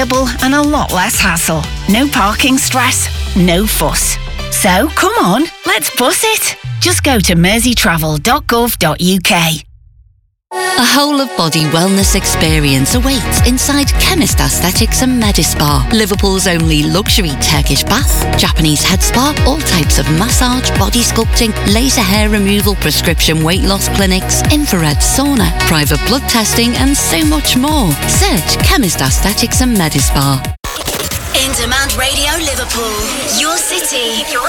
available and a lot less hassle. No parking stress, no fuss. So, come on, let's bus it. Just go to merseytravel.gov.uk. A whole-of-body wellness experience awaits inside Chemist Aesthetics and Medispa, Liverpool's only luxury Turkish bath, Japanese head spa, all types of massage, body sculpting, laser hair removal, prescription weight loss clinics, infrared sauna, private blood testing and so much more. Search Chemist Aesthetics and Medispa. In Demand Radio Liverpool, your city,